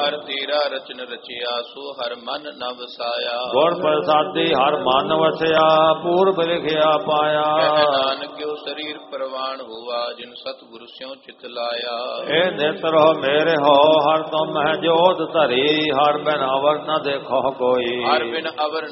ਹਰ ਤੇਰਾ ਰਚਨ ਰਚਿਆ ਸੋ ਹਰ ਮਨ ਨ ਵਸਾਇਆ। ਗੁਰ ਪ੍ਰਸਾਦੀ ਹਰ ਮਨ ਵਸਿਆ ਪੂਰਬ ਲਿਖਿਆ ਪਾਇਆ। ਕਹਿ ਨਾਨਕਿਓ ਸਰੀਰ ਪ੍ਰਵਾਨ ਹੋਆ ਜਿਨ ਸਤਿਗੁਰ ਸਿਉ ਚਿਤ ਲਾਇਆ। ਇਹ ਨੇਤਰ ਹੋ ਮੇਰੇ ਹੋ ਹਰ ਤੁਮ ਹੈ ਜੋਤ ਧਰੀ ਹਰ ਬਿਨ ਅਵਰ ਨ ਦੇਖੋ ਕੋਈ। ਹਰ ਬਿਨ ਅਵਰ